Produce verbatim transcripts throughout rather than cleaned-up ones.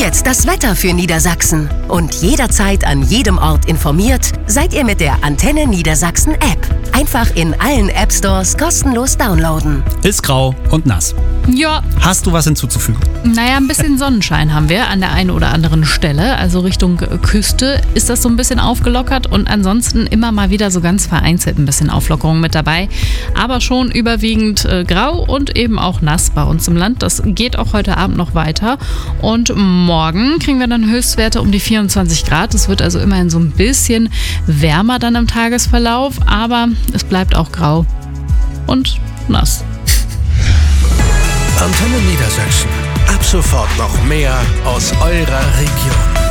jetzt das Wetter für Niedersachsen. Und jederzeit an jedem Ort informiert seid ihr mit der Antenne Niedersachsen App. Einfach in allen App Stores kostenlos downloaden. Ist grau und nass. Ja. Hast du was hinzuzufügen? Naja, ein bisschen Sonnenschein haben wir an der einen oder anderen Stelle. Also Richtung Küste ist das so ein bisschen aufgelockert und ansonsten immer mal wieder so ganz vereinzelt ein bisschen Auflockerung mit dabei. Aber schon überwiegend äh, grau und eben auch nass bei uns im Land. Das geht auch heute Abend noch weiter. Und morgen kriegen wir dann Höchstwerte um die vierundzwanzig Grad. Es wird also immerhin so ein bisschen wärmer dann im Tagesverlauf, aber es bleibt auch grau und nass. Antenne Niedersachsen. Ab sofort noch mehr aus eurer Region.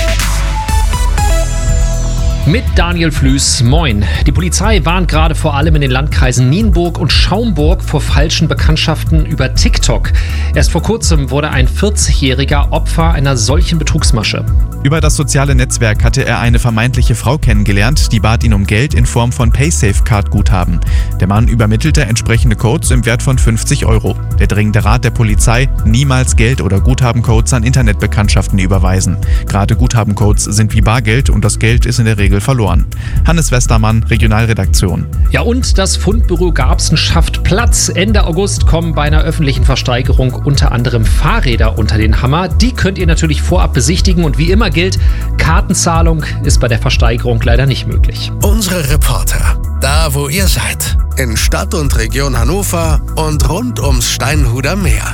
Mit Daniel Flüß, moin. Die Polizei warnt gerade vor allem in den Landkreisen Nienburg und Schaumburg vor falschen Bekanntschaften über TikTok. Erst vor kurzem wurde ein vierzigjähriger Opfer einer solchen Betrugsmasche. Über das soziale Netzwerk hatte er eine vermeintliche Frau kennengelernt, die bat ihn um Geld in Form von Paysafe-Card-Guthaben. Der Mann übermittelte entsprechende Codes im Wert von fünfzig Euro. Der dringende Rat der Polizei: niemals Geld- oder Guthabencodes an Internetbekanntschaften überweisen. Gerade Guthabencodes sind wie Bargeld und das Geld ist in der Regel verloren. Hannes Westermann, Regionalredaktion. Ja, und das Fundbüro Garbsen schafft Platz. Ende August kommen bei einer öffentlichen Versteigerung unter anderem Fahrräder unter den Hammer. Die könnt ihr natürlich vorab besichtigen und wie immer gilt, Kartenzahlung ist bei der Versteigerung leider nicht möglich. Unsere Reporter, da wo ihr seid, in Stadt und Region Hannover und rund ums Steinhuder Meer.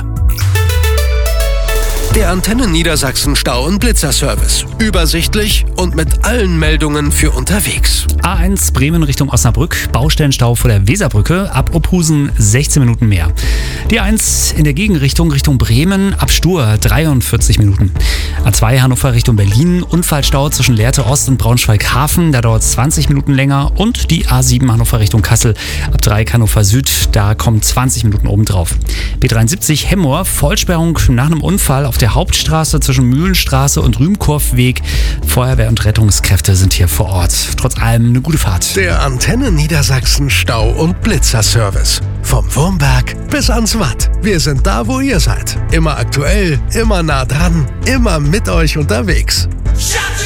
Der Antenne Niedersachsen Stau- und Blitzerservice. Übersichtlich und mit allen Meldungen für unterwegs. A eins Bremen Richtung Osnabrück, Baustellenstau vor der Weserbrücke, ab Opphusen sechzehn Minuten mehr. Die A eins in der Gegenrichtung Richtung Bremen, ab Stur dreiundvierzig Minuten. A zwei Hannover Richtung Berlin, Unfallstau zwischen Lehrte Ost und Braunschweig-Hafen, da dauert es zwanzig Minuten länger. Und die A sieben Hannover Richtung Kassel, ab Dreieck Hannover Süd, da kommen zwanzig Minuten obendrauf. B dreiundsiebzig Hemmoor, Vollsperrung nach einem Unfall auf der Hauptstraße zwischen Mühlenstraße und Rühmkurfweg. Feuerwehr und Rettungskräfte sind hier vor Ort. Trotz allem eine gute Fahrt. Der Antenne Niedersachsen Stau- und Blitzerservice. Vom Wurmberg bis ans Watt. Wir sind da, wo ihr seid. Immer aktuell, immer nah dran, immer mit euch unterwegs.